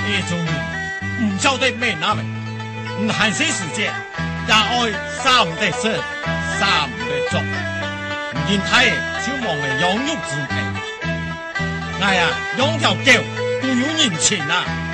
叶中人唔晓得咩那味，唔限些时间，也爱三唔得食，三唔得做，唔见睇就望嘅养育之地。哎呀，养条狗都有人情啊！